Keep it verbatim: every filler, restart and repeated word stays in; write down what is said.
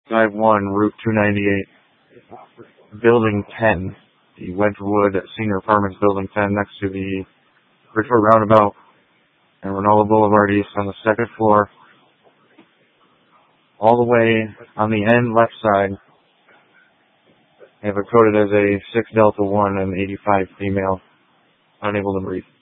Drive one, Route two ninety-eight, Building ten, the Wedgewood Senior Apartments Building ten, next to the Bridgeport Roundabout and Ronaldo Boulevard East on the second floor. All the way on the end left side, they have it coded as a six Delta one and eighty-five female, unable to breathe.